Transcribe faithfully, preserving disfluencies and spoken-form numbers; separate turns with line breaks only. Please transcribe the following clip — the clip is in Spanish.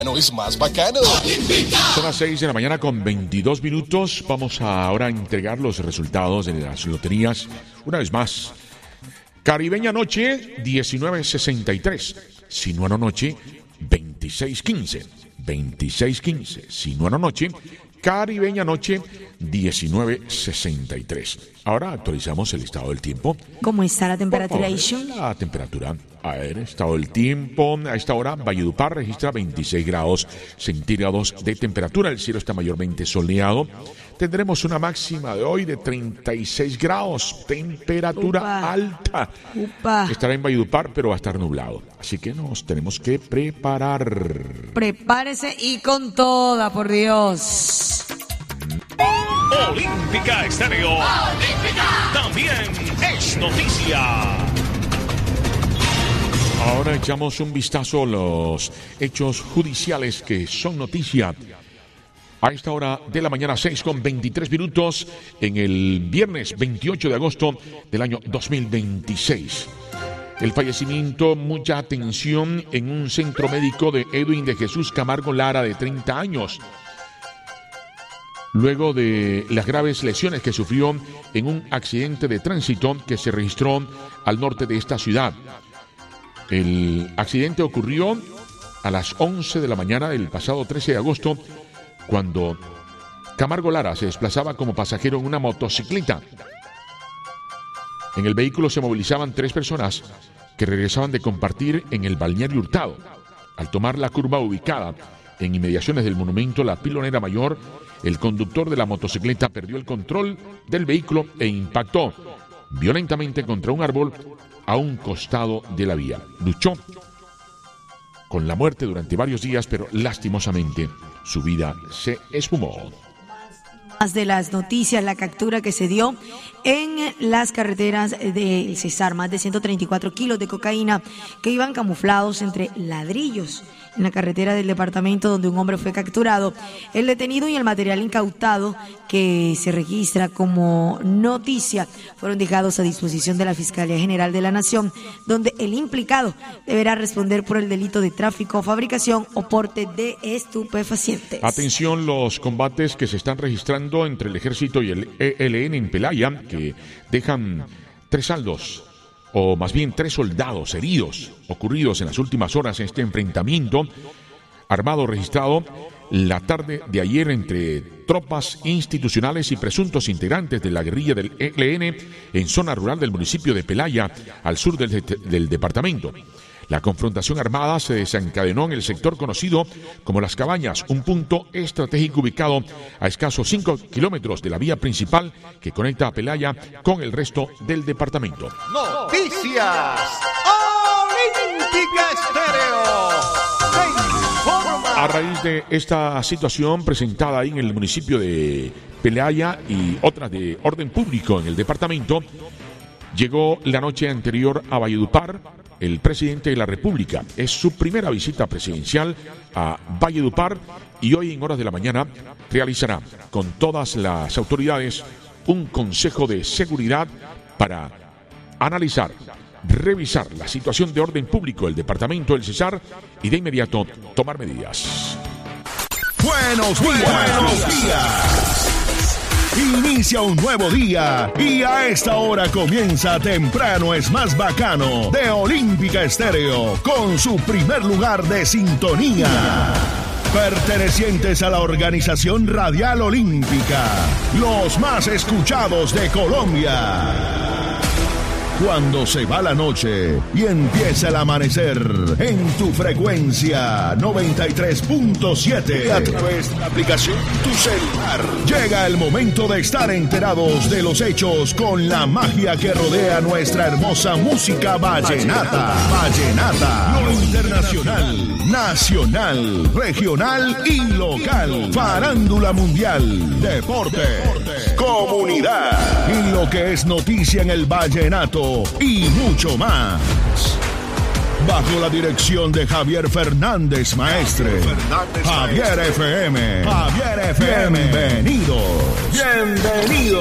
No es más bacano.
Son las seis de la mañana con veintidós minutos. Vamos a ahora a entregar los resultados de las loterías. Una vez más. Caribeña Noche, diecinueve sesenta y tres. Sinuano Noche, veintiséis quince. veintiséis quince. Sinuano Noche, Caribeña Noche, diecinueve sesenta y tres. Ahora actualizamos el estado del tiempo.
¿Cómo está la temperatura?
La temperatura. A ver, estado del tiempo. A esta hora, Valledupar registra veintiséis grados centígrados de temperatura. El cielo está mayormente soleado. Tendremos una máxima de hoy de treinta y seis grados. Temperatura Upa. alta.
Upa.
Estará en Valledupar, pero va a estar nublado. Así que nos tenemos que preparar.
Prepárese y con toda, por Dios.
Olímpica Estéreo. Olímpica. También es noticia.
Ahora echamos un vistazo a los hechos judiciales que son noticia. A esta hora de la mañana, seis con veintitrés minutos, en el viernes veintiocho de agosto del año dos mil veintiséis. El fallecimiento, mucha atención en un centro médico de Edwin de Jesús Camargo Lara, de treinta años. Luego de las graves lesiones que sufrió en un accidente de tránsito que se registró al norte de esta ciudad. El accidente ocurrió a las once de la mañana del pasado trece de agosto, cuando Camargo Lara se desplazaba como pasajero en una motocicleta. En el vehículo se movilizaban tres personas que regresaban de compartir en el balneario Hurtado. Al tomar la curva ubicada en inmediaciones del monumento La Pilonera Mayor, el conductor de la motocicleta perdió el control del vehículo e impactó violentamente contra un árbol a un costado de la vía. Luchó con la muerte durante varios días, pero lastimosamente su vida se esfumó.
Más de las noticias, la captura que se dio en las carreteras del Cesar, más de ciento treinta y cuatro kilos de cocaína que iban camuflados entre ladrillos en la carretera del departamento, donde un hombre fue capturado. El detenido y el material incautado, que se registra como noticia, fueron dejados a disposición de la Fiscalía General de la Nación, donde el implicado deberá responder por el delito de tráfico, fabricación o porte de estupefacientes.
Atención, los combates que se están registrando entre el Ejército y el E L N en Pelaya, que dejan tres saldos, o más bien tres soldados heridos, ocurridos en las últimas horas en este enfrentamiento armado registrado la tarde de ayer entre tropas institucionales y presuntos integrantes de la guerrilla del E L N en zona rural del municipio de Pelaya, al sur del, del departamento. La confrontación armada se desencadenó en el sector conocido como Las Cabañas, un punto estratégico ubicado a escasos cinco kilómetros de la vía principal que conecta a Pelaya con el resto del departamento.
Noticias Olímpica Estéreo.
A raíz de esta situación presentada ahí en el municipio de Pelaya y otras de orden público en el departamento, llegó la noche anterior a Valledupar el presidente de la República. Es su primera visita presidencial a Valledupar y hoy en horas de la mañana realizará con todas las autoridades un consejo de seguridad para analizar, revisar la situación de orden público del departamento del Cesar y de inmediato tomar medidas.
Buenos días. Buenos días. Inicia un nuevo día y a esta hora comienza Temprano es más bacano de Olímpica Estéreo con su primer lugar de sintonía. Pertenecientes a la organización Radial Olímpica, los más escuchados de Colombia. Cuando se va la noche y empieza el amanecer en tu frecuencia noventa y tres punto siete y a través de la aplicación tu celular, llega el momento de estar enterados de los hechos con la magia que rodea nuestra hermosa música vallenata. Vallenata, lo internacional, nacional, regional y local. Farándula mundial, deporte, comunidad y lo que es noticia en el vallenato y mucho más. Bajo la dirección de Javier Fernández Maestre. Javier F M. Javier F M. Bienvenidos. Bienvenidos.